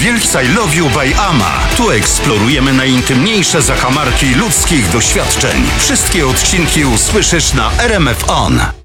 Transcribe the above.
wielki I Love You by Ama. Tu eksplorujemy najintymniejsze zakamarki ludzkich doświadczeń. Wszystkie odcinki usłyszysz na RMF On.